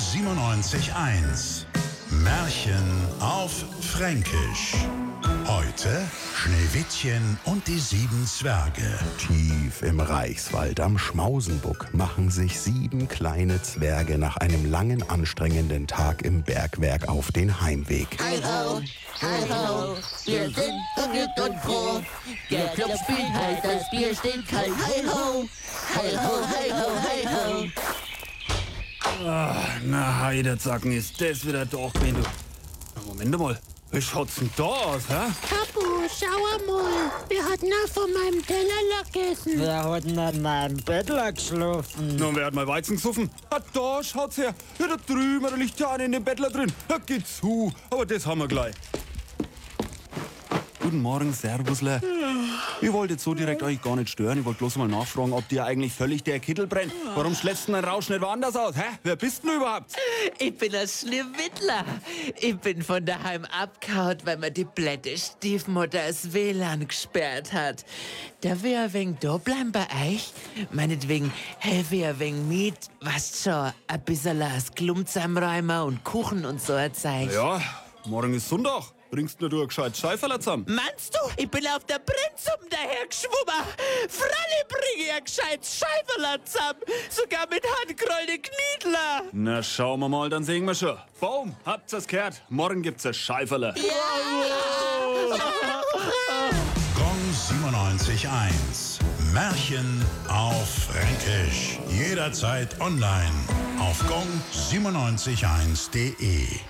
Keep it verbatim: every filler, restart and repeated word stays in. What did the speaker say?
siebenundneunzig eins. Märchen auf Fränkisch. Heute Schneewittchen und die sieben Zwerge. Tief im Reichswald am Schmausenbuck machen sich sieben kleine Zwerge nach einem langen, anstrengenden Tag im Bergwerk auf den Heimweg. Hi ho, hi ho, wir sind vergnügt und froh. Der Club spielt heiß, das Bier steht kalt. Hi ho, hi ho, hi ho, hi ho. Ah, na, Heidezacken, ist das wieder da gewesen, du. Moment mal, wie schaut's denn da aus, hä? Papu, schau mal, wer hat noch von meinem Teller gegessen? Wer hat denn an meinem Bettler geschlafen? Na, wer hat mal Weizen gesoffen? Ah, da schaut's her. Ja, da drüben, da liegt ja einer in dem Bettler drin. Da geht's zu, aber das haben wir gleich. Guten Morgen, Servusle. Ich wollte jetzt so direkt euch gar nicht stören. Ich wollte bloß mal nachfragen, ob dir eigentlich völlig der Kittel brennt. Warum schlägst du den Rausch nicht woanders aus? Hä? Wer bist denn überhaupt? Ich bin ein Schneewittler. Ich bin von daheim abgehauen, weil mir die blöde Stiefmutter das W L A N gesperrt hat. Da wir ein wenig da bleiben bei euch, meinetwegen helfe ich ein wenig mit, was schon, ein bisschen das Klump zusammenräumen und Kuchen und so ein Zeug. Ja, morgen ist Sonntag. Bringst nur du ein gescheit Scheiferler zusammen? Meinst du, ich bin auf der Brennsuppe dahergeschwommen? Freilich bringe ich ein gescheites Scheiferler zusammen, sogar mit handgerollten Kniedler. Na, schauen wir mal, dann sehen wir schon. Boom, habt's das gehört? Morgen gibt's ein Scheiferler. Gong siebenundneunzig eins. Märchen auf Fränkisch. Jederzeit online auf gong siebenundneunzig eins punkt de.